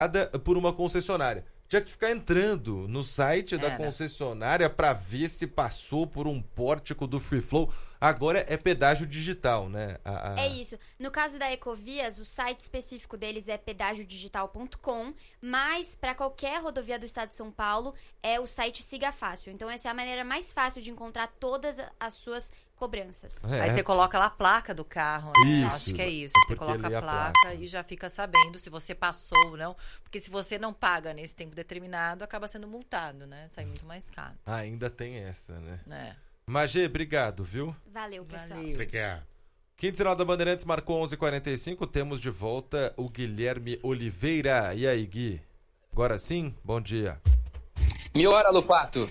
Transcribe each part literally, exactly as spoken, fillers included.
por uma concessionária. Tinha que ficar entrando no site da Era. concessionária para ver se passou por um pórtico do Free Flow. Agora é pedágio digital, né? A, a... É isso. No caso da Ecovias, o site específico deles é pedágio digital ponto com, mas para qualquer rodovia do estado de São Paulo é o site Siga Fácil. Então essa é a maneira mais fácil de encontrar todas as suas cobranças. É. Aí você coloca lá a placa do carro, né? Isso, Acho que é isso. é Você porque coloca lê a a placa, placa. e já fica sabendo se você passou ou não. Porque se você não paga nesse tempo determinado, acaba sendo multado, né? Sai muito mais caro. Ainda tem essa, né? É. Magê, obrigado, viu? Valeu, pessoal. Valeu. Obrigado. Quinto Sinal da Bandeirantes marcou onze e quarenta e cinco. Temos de volta o Guilherme Oliveira. E aí, Gui? Agora sim? Bom dia. Me hora, Lupato.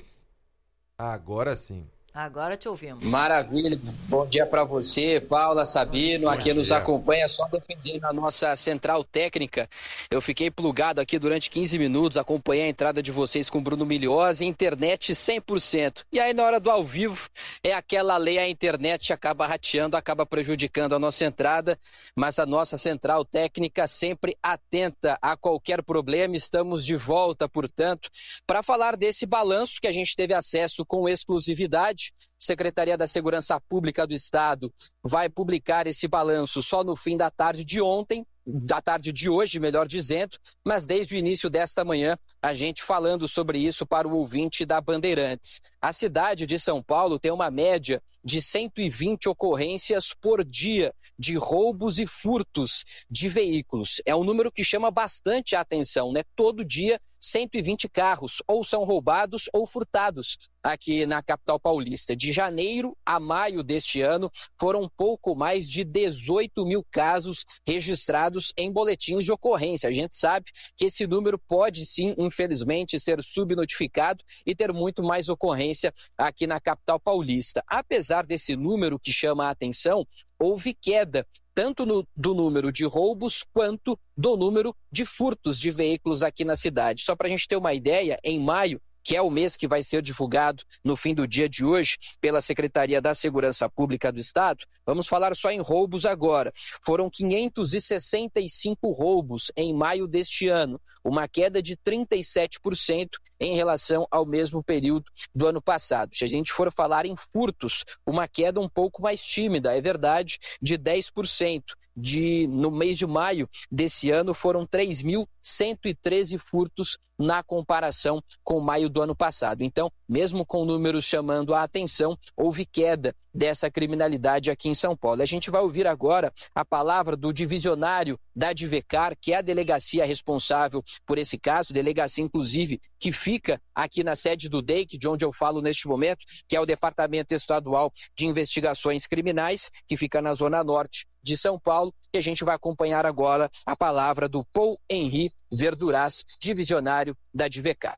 Agora sim. Agora te ouvimos. Maravilha. Bom dia para você, Paula, Sabino, Bom a dia. quem nos Bom dia. acompanha, só defendendo a nossa central técnica. Eu fiquei plugado aqui durante quinze minutos, acompanhei a entrada de vocês com Bruno Milhose, internet cem por cento. E aí na hora do ao vivo, é aquela lei, a internet acaba rateando, acaba prejudicando a nossa entrada, mas a nossa central técnica sempre atenta a qualquer problema. Estamos de volta, portanto, para falar desse balanço que a gente teve acesso com exclusividade. Secretaria da Segurança Pública do Estado vai publicar esse balanço só no fim da tarde de ontem, da tarde de hoje, melhor dizendo, mas desde o início desta manhã, a gente falando sobre isso para o ouvinte da Bandeirantes. A cidade de São Paulo tem uma média de cento e vinte ocorrências por dia de roubos e furtos de veículos. É um número que chama bastante a atenção, né? Todo dia, cento e vinte carros ou são roubados ou furtados aqui na capital paulista. De janeiro a maio deste ano, foram pouco mais de dezoito mil casos registrados em boletins de ocorrência. A gente sabe que esse número pode sim, infelizmente, ser subnotificado e ter muito mais ocorrência aqui na capital paulista. Apesar desse número que chama a atenção, houve queda tanto no, do número de roubos quanto do número de furtos de veículos aqui na cidade. Só para a gente ter uma ideia, em maio, que é o mês que vai ser divulgado no fim do dia de hoje pela Secretaria da Segurança Pública do Estado, vamos falar só em roubos agora. Foram quinhentos e sessenta e cinco roubos em maio deste ano, uma queda de trinta e sete por cento em relação ao mesmo período do ano passado. Se a gente for falar em furtos, uma queda um pouco mais tímida, é verdade, de dez por cento. De, no mês de maio desse ano foram três mil cento e treze furtos na comparação com maio do ano passado. Então, mesmo com números chamando a atenção, houve queda dessa criminalidade aqui em São Paulo. A gente vai ouvir agora a palavra do divisionário da Divecar, que é a delegacia responsável por esse caso, delegacia inclusive que fica aqui na sede do D E I C, de onde eu falo neste momento, que é o Departamento Estadual de Investigações Criminais, que fica na Zona Norte de São Paulo, e a gente vai acompanhar agora a palavra do Paul Henri Verduras, divisionário da Divecar.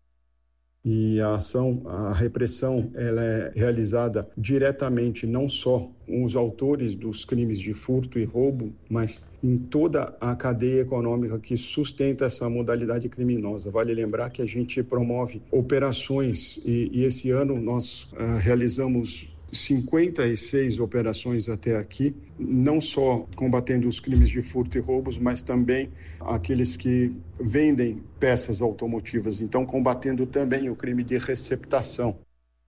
E a ação, a repressão, ela é realizada diretamente não só com os autores dos crimes de furto e roubo, mas em toda a cadeia econômica que sustenta essa modalidade criminosa. Vale lembrar que a gente promove operações e, e esse ano nós uh, realizamos cinquenta e seis operações até aqui, não só combatendo os crimes de furto e roubos, mas também aqueles que vendem peças automotivas, então combatendo também o crime de receptação.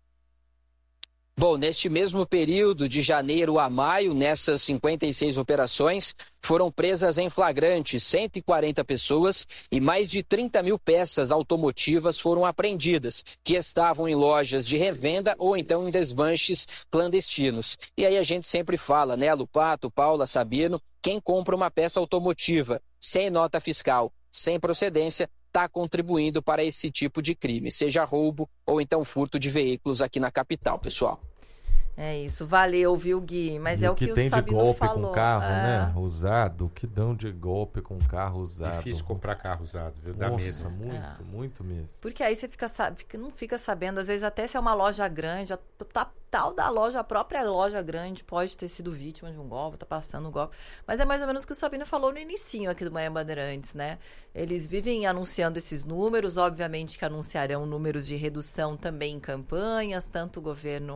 Bom, neste mesmo período, de janeiro a maio, nessas cinquenta e seis operações, foram presas em flagrante cento e quarenta pessoas e mais de trinta mil peças automotivas foram apreendidas, que estavam em lojas de revenda ou então em desmanches clandestinos. E aí a gente sempre fala, né, Lupato, Paula, Sabino, quem compra uma peça automotiva sem nota fiscal, sem procedência, está contribuindo para esse tipo de crime, seja roubo ou então furto de veículos aqui na capital, pessoal. É isso, valeu, viu, Gui? Mas E é o o que, que tem o Sabino de golpe falou. com carro, é. né? Usado, o que dão de golpe com carro usado. Difícil comprar carro usado, viu? Dá Nossa, medo. muito, É. muito mesmo. Porque aí você fica, não fica sabendo, às vezes até se é uma loja grande, a tá, tal da loja, a própria loja grande pode ter sido vítima de um golpe, tá passando um golpe. Mas é mais ou menos o que o Sabino falou no inicinho aqui do Manhã Bandeirantes, né? Eles vivem anunciando esses números, obviamente que anunciarão números de redução também em campanhas, tanto o governo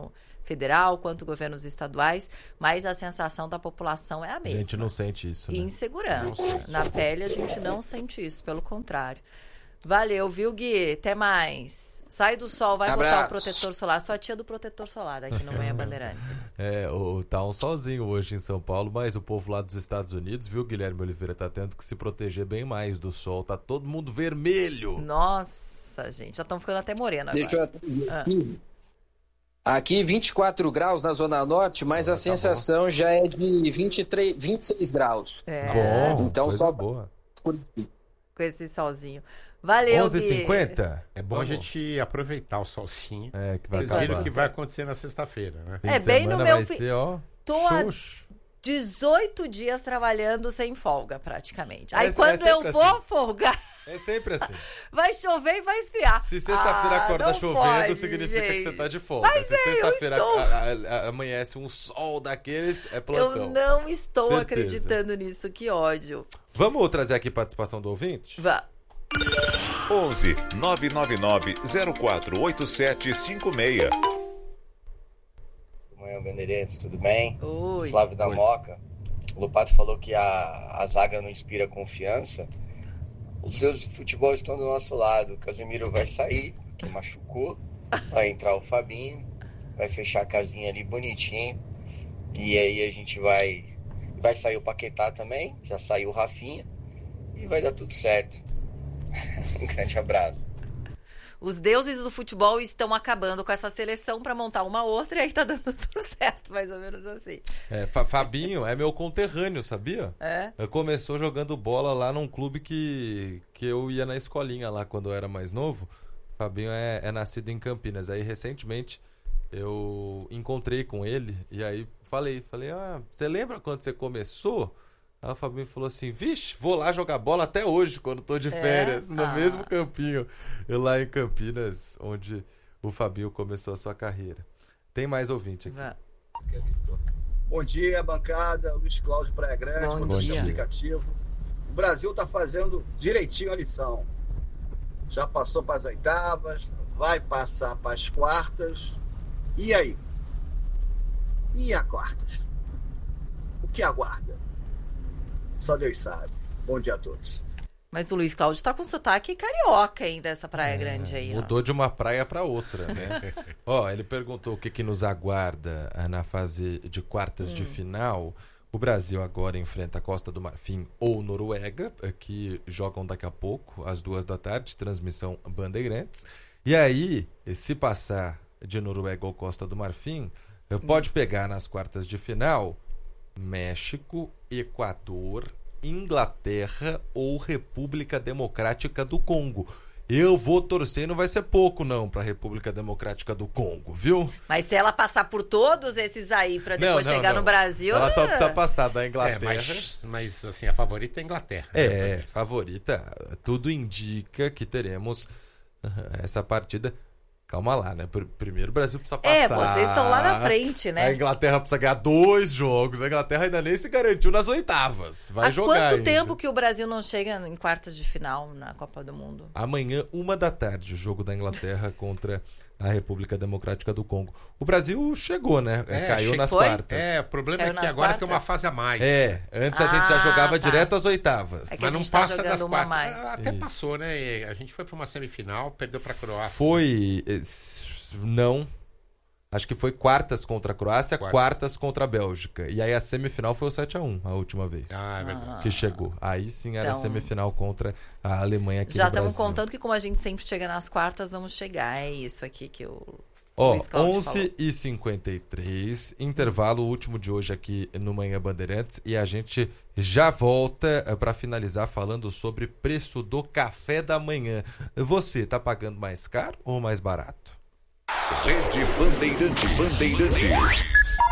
federal quanto governos estaduais, mas a sensação da população é a A mesma. gente não sente isso, né? Insegurança. Na pele a gente não sente isso, pelo contrário. Valeu, viu, Gui? Até mais. Sai do sol, vai Abraço. botar o protetor solar. Sou a tia do protetor solar aqui no Manhã Bandeirantes. É, o, tá um solzinho hoje em São Paulo, mas o povo lá dos Estados Unidos, viu, Guilherme Oliveira, tá tendo que se proteger bem mais do sol. Tá todo mundo vermelho. Nossa, gente, já estão ficando até moreno agora. Deixa eu atender aqui. Aqui vinte e quatro graus na Zona Norte, mas Ah, a tá sensação já é de vinte e três, vinte e seis graus. É, Bom, Então coisa só- boa. com esse solzinho. Valeu, onze e Gui. cinquenta? É bom a Vamos. gente aproveitar o solzinho. É, que vai Vocês acabar. viram o que vai acontecer na sexta-feira, né? Fim É, de bem no semana meu vai fi- ser, ó, Tô há xoxo. dezoito dias trabalhando sem folga, praticamente. Aí É- é quando eu sempre vou assim. folgar, É sempre assim. vai chover e vai esfriar. Se sexta-feira Ah, acorda não chovendo, pode, significa que gente. você tá de folga. Mas Se é, eu sexta-feira estou- a- a- a- amanhece um sol daqueles, é plantão. Eu não estou Certeza. acreditando nisso, que ódio. Vamos trazer aqui a participação do ouvinte? Vá. onze nove nove nove zero quatro oito sete cinco seis. Manhã Bandeirantes, tudo bem? Oi. Flávio da Oi. Moca. O Lopato falou que a, a zaga não inspira confiança. Os deuses do futebol estão do nosso lado. O Casemiro vai sair, que machucou. Vai entrar o Fabinho. Vai fechar a casinha ali bonitinho. E aí a gente vai... Vai sair o Paquetá também. Já saiu o Rafinha. E vai dar tudo certo. Um grande abraço. Os deuses do futebol estão acabando com essa seleção pra montar uma outra e aí tá dando tudo certo, mais ou menos assim. É, Fa- Fabinho é meu conterrâneo, sabia? É? Ele começou jogando bola lá num clube que, que eu ia na escolinha lá quando eu era mais novo. Fabinho é, é nascido em Campinas. Aí recentemente eu encontrei com ele e aí falei, falei, ah, você lembra quando você começou? Aí o Fabinho falou assim, vixe, vou lá jogar bola até hoje, quando tô de É? férias, no Ah. mesmo campinho. Eu lá em Campinas, onde o Fabinho começou a sua carreira. Tem mais ouvinte aqui. Vá. Bom dia, bancada. Luiz Cláudio Praia Grande, Bom motorista dia. aplicativo. O Brasil está fazendo direitinho a lição. Já passou para as oitavas, vai passar para as quartas. E aí? E a quartas? O que aguarda? Só Deus sabe. Bom dia a todos. Mas o Luiz Cláudio tá com sotaque carioca ainda, essa Praia Grande aí, ó. Mudou de uma praia para outra, né? Ó, ele perguntou o que, que nos aguarda ah, na fase de quartas Hum. de final. O Brasil agora enfrenta a Costa do Marfim ou Noruega, eh, que jogam daqui a pouco, às duas da tarde, transmissão Bandeirantes. E aí, eh, se passar de Noruega ou Costa do Marfim, eh, pode pegar nas quartas de final México, Equador, Inglaterra ou República Democrática do Congo. Eu vou torcer e não vai ser pouco não pra República Democrática do Congo, viu? Mas se ela passar por todos esses aí pra depois Não, não, chegar não. no Brasil... Ela só é- precisa passar da É, Inglaterra. mas, mas assim, a favorita é a Inglaterra. É, favorita. Tudo indica que teremos essa partida. Calma lá, né? Pr- Primeiro o Brasil precisa passar. É, vocês estão lá na frente, né? A Inglaterra precisa ganhar dois jogos. A Inglaterra ainda nem se garantiu nas oitavas. Vai Há jogar quanto ainda. tempo que o Brasil não chega em quartas de final na Copa do Mundo? Amanhã, uma da tarde, o jogo da Inglaterra contra a República Democrática do Congo. O Brasil chegou, né? É, Caiu che- nas foi? quartas. É, o problema Caiu é que nas agora quartas? tem uma fase a mais. É, antes a gente já Ah, jogava tá. direto às oitavas. É que Mas a não gente tá passa jogando das uma quartas. mais. Ah, Até Isso. passou, né? A gente foi pra uma semifinal, perdeu pra Croácia. Foi. eh, s- Não. Acho que foi quartas contra a Croácia, quartas, Quartas. contra a Bélgica. E aí a semifinal foi o sete a um, a última vez. Ah, é verdade. Que chegou. Aí sim era Então- a semifinal contra a Alemanha aqui Já no estamos Brasil. contando que como a gente sempre chega nas quartas, vamos chegar. É isso aqui que o Ó, Luiz Cláudio onze e cinquenta e três, intervalo último de hoje aqui no Manhã Bandeirantes. E a gente já volta para finalizar falando sobre preço do café da manhã. Você tá pagando mais caro ou mais barato? Rede Bandeirante Bandeirantes.